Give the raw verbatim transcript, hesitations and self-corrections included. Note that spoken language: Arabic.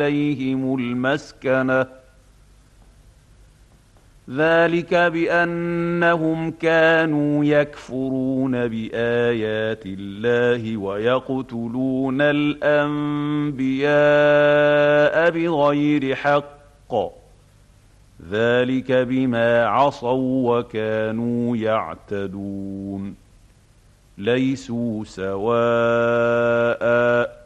عليهم المسكنة ذلك بأنهم كانوا يكفرون بآيات الله ويقتلون الأنبياء بغير حق ذلك بما عصوا وكانوا يعتدون ليسوا سواء